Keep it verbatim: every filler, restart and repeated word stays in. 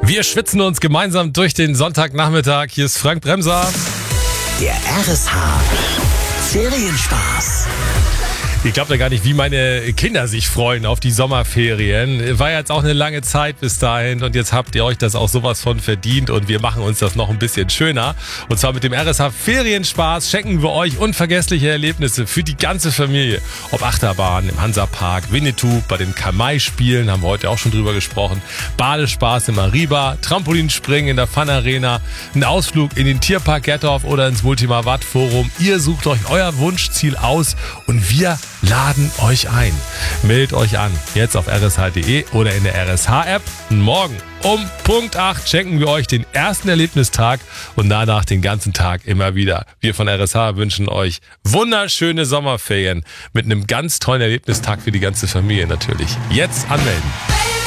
Wir schwitzen uns gemeinsam durch den Sonntagnachmittag. Hier ist Frank Bremser. Der R S H Ferienspaß. Ihr glaubt ja gar nicht, wie meine Kinder sich freuen auf die Sommerferien. War jetzt auch eine lange Zeit bis dahin und jetzt habt ihr euch das auch sowas von verdient und wir machen uns das noch ein bisschen schöner. Und zwar mit dem R S H Ferienspaß schenken wir euch unvergessliche Erlebnisse für die ganze Familie. Ob Achterbahn im Hansapark, Winnetou, bei den Kamai-Spielen, haben wir heute auch schon drüber gesprochen, Badespaß im Ariba, Trampolinspringen in der Fun Arena, ein Ausflug in den Tierpark Gerdorf oder ins Multimavat Forum. Ihr sucht euch euer Wunschziel aus und wir laden euch ein. Meldet euch an, jetzt auf r s h punkt d e oder in der R S H App. Morgen um Punkt acht schenken wir euch den ersten Erlebnistag und danach den ganzen Tag immer wieder. Wir von R S H wünschen euch wunderschöne Sommerferien mit einem ganz tollen Erlebnistag für die ganze Familie natürlich. Jetzt anmelden.